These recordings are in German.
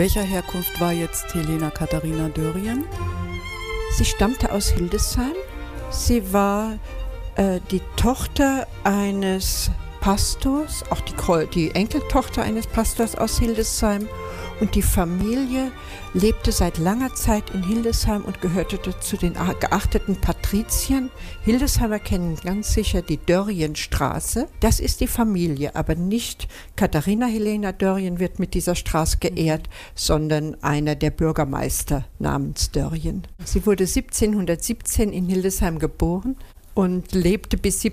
Welcher Herkunft war jetzt Helena Katharina Dörrien? Sie stammte aus Hildesheim. Sie war die Tochter eines Pastors, auch die Enkeltochter eines Pastors aus Hildesheim. Und die Familie lebte seit langer Zeit in Hildesheim und gehörte zu den geachteten Patriziern. Hildesheimer kennen ganz sicher die Dörrienstraße. Das ist die Familie, aber nicht Katharina Helena Dörrien wird mit dieser Straße geehrt, sondern einer der Bürgermeister namens Dörrien. Sie wurde 1717 in Hildesheim geboren und lebte bis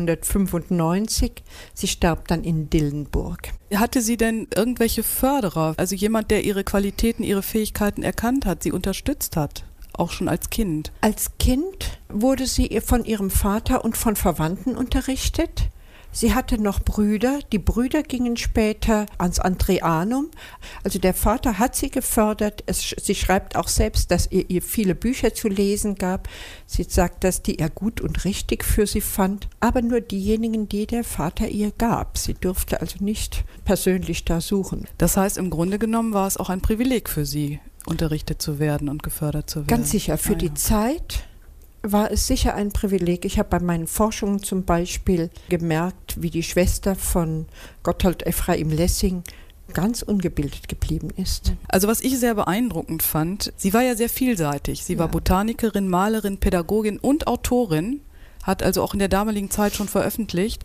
1795. Sie starb dann in Dillenburg. Hatte sie denn irgendwelche Förderer, also jemand, der ihre Qualitäten, ihre Fähigkeiten erkannt hat, sie unterstützt hat, auch schon als Kind? Als Kind wurde sie von ihrem Vater und von Verwandten unterrichtet. Sie hatte noch Brüder. Die Brüder gingen später ans Andreanum. Also der Vater hat sie gefördert. Sie schreibt auch selbst, dass er ihr viele Bücher zu lesen gab. Sie sagt, dass die er gut und richtig für sie fand. Aber nur diejenigen, die der Vater ihr gab. Sie durfte also nicht persönlich da suchen. Das heißt, im Grunde genommen war es auch ein Privileg für sie, unterrichtet zu werden und gefördert zu werden. Ganz sicher. Für die Zeit war es sicher ein Privileg. Ich habe bei meinen Forschungen zum Beispiel gemerkt, wie die Schwester von Gotthold Ephraim Lessing ganz ungebildet geblieben ist. Also was ich sehr beeindruckend fand, sie war ja sehr vielseitig. Sie war Botanikerin, Malerin, Pädagogin und Autorin, hat also auch in der damaligen Zeit schon veröffentlicht.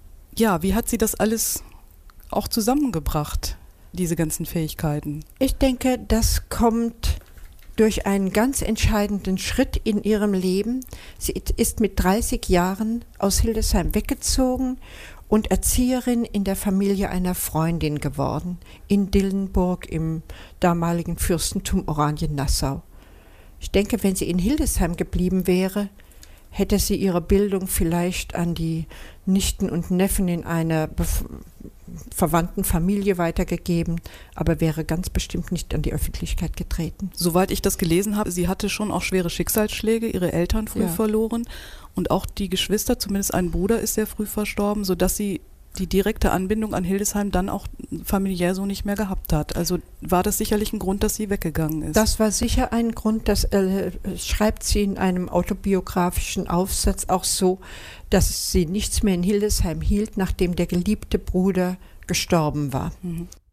Ja, wie hat sie das alles auch zusammengebracht, diese ganzen Fähigkeiten? Ich denke, das kommt durch einen ganz entscheidenden Schritt in ihrem Leben. Sie ist mit 30 Jahren aus Hildesheim weggezogen und Erzieherin in der Familie einer Freundin geworden, in Dillenburg im damaligen Fürstentum Oranien-Nassau. Ich denke, wenn sie in Hildesheim geblieben wäre, hätte sie ihre Bildung vielleicht an die Nichten und Neffen in einer verwandten Familie weitergegeben, aber wäre ganz bestimmt nicht an die Öffentlichkeit getreten. Soweit ich das gelesen habe, sie hatte schon auch schwere Schicksalsschläge, ihre Eltern früh verloren und auch die Geschwister, zumindest ein Bruder ist sehr früh verstorben, sodass sie die direkte Anbindung an Hildesheim dann auch familiär so nicht mehr gehabt hat. Also war das sicherlich ein Grund, dass sie weggegangen ist? Das war sicher ein Grund, das schreibt sie in einem autobiografischen Aufsatz auch so, dass sie nichts mehr in Hildesheim hielt, nachdem der geliebte Bruder gestorben war.